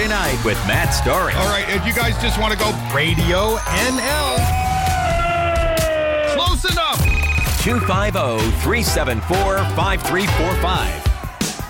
Saturday night with Matt Story. All right, if you guys just want to go Radio NL. Close enough. 250-374-5345.